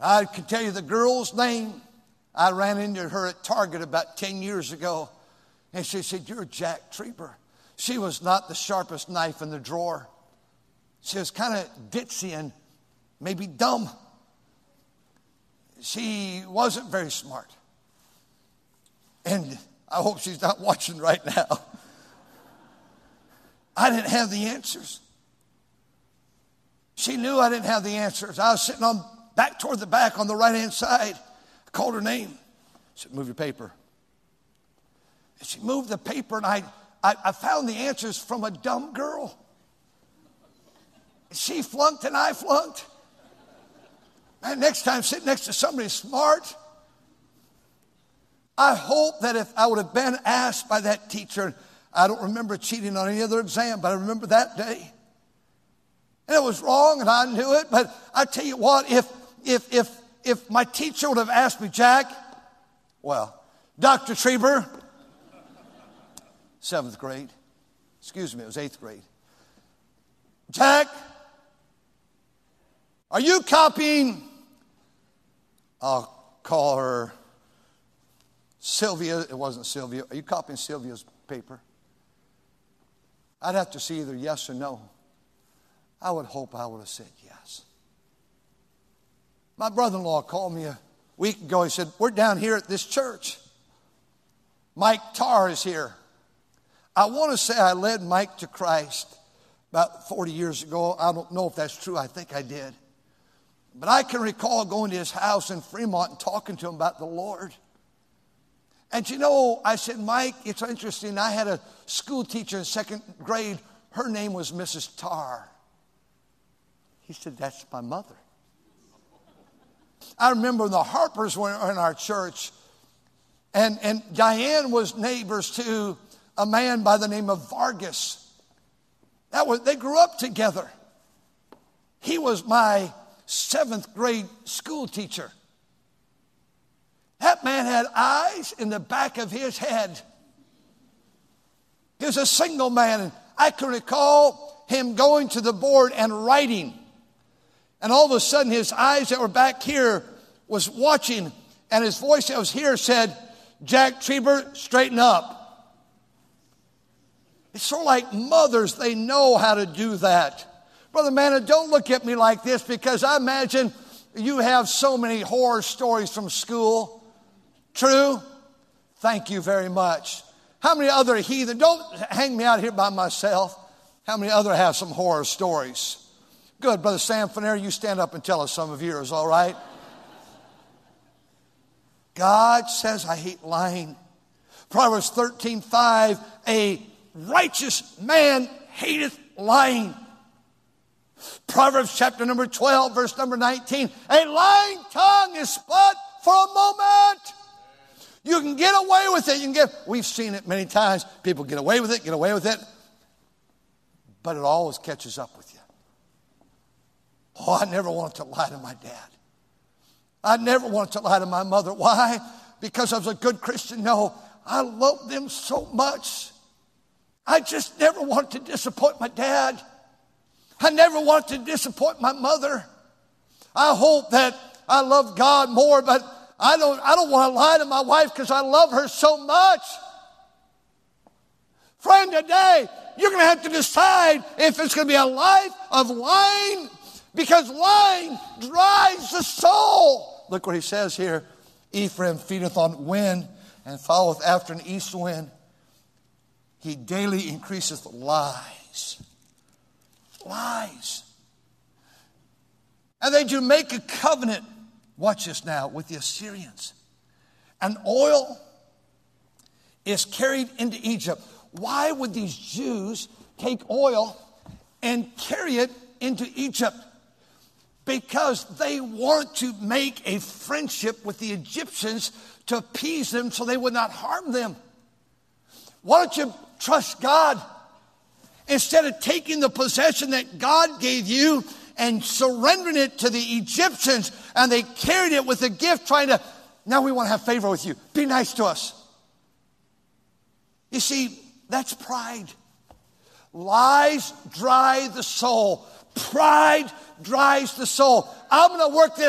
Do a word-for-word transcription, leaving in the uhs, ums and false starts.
I can tell you the girl's name. I ran into her at Target about ten years ago. And she said, "You're Jack Trieber." She was not the sharpest knife in the drawer. She was kind of ditzy and maybe dumb. She wasn't very smart. And I hope she's not watching right now. I didn't have the answers. She knew I didn't have the answers. I was sitting on back toward the back on the right-hand side. I called her name. I said, "Move your paper." And she moved the paper, and I, I, I found the answers from a dumb girl. She flunked and I flunked. And next time, sit next to somebody smart. I hope that if I would have been asked by that teacher, I don't remember cheating on any other exam, but I remember that day. And it was wrong, and I knew it. But I tell you what, if if if if my teacher would have asked me, "Jack," well, Doctor Trieber, seventh grade, excuse me, it was eighth grade. "Jack, are you copying?" I'll call her Sylvia. It wasn't Sylvia. "Are you copying Sylvia's paper?" I'd have to see either yes or no. I would hope I would have said yes. My brother-in-law called me a week ago. He said, "We're down here at this church. Mike Tarr is here." I want to say I led Mike to Christ about forty years ago. I don't know if that's true. I think I did. But I can recall going to his house in Fremont and talking to him about the Lord. And you know, I said, "Mike, it's interesting. I had a school teacher in second grade. Her name was Missus Tarr." He said, "That's my mother." I remember the Harpers were in our church. And, and Diane was neighbors to a man by the name of Vargas. That was, they grew up together. He was my seventh grade school teacher. That man had eyes in the back of his head. He was a single man. And I can recall him going to the board and writing. And all of a sudden his eyes that were back here was watching. And his voice that was here said, "Jack Trieber, straighten up." It's sort of like mothers, they know how to do that. Brother Manna, don't look at me like this, because I imagine you have so many horror stories from school. True? Thank you very much. How many other heathen, don't hang me out here by myself. How many other have some horror stories? Good, Brother Sam Fenner, you stand up and tell us some of yours, all right? God says, I hate lying. Proverbs thirteen five, a righteous man hateth lying. Proverbs chapter number twelve, verse number nineteen, a lying tongue is but for a moment. You can get away with it. You can get, we've seen it many times. People get away with it, get away with it. But it always catches up with you. Oh, I never wanted to lie to my dad. I never wanted to lie to my mother. Why? Because I was a good Christian? No, I loved them so much. I just never wanted to disappoint my dad. I never wanted to disappoint my mother. I hope that I love God more, but I don't, I don't want to lie to my wife because I love her so much. Friend, today, you're going to have to decide if it's going to be a life of lying, because lying dries the soul. Look what he says here. Ephraim feedeth on wind and followeth after an east wind. He daily increaseth lies. Lies. And they do make a covenant, watch this now, with the Assyrians. And oil is carried into Egypt. Why would these Jews take oil and carry it into Egypt? Because they want to make a friendship with the Egyptians to appease them so they would not harm them. Why don't you trust God? Instead of taking the possession that God gave you and surrendering it to the Egyptians, and they carried it with a gift trying to, now we want to have favor with you. Be nice to us. You see, that's pride. Lies dry the soul. Pride dries the soul. I'm going to work this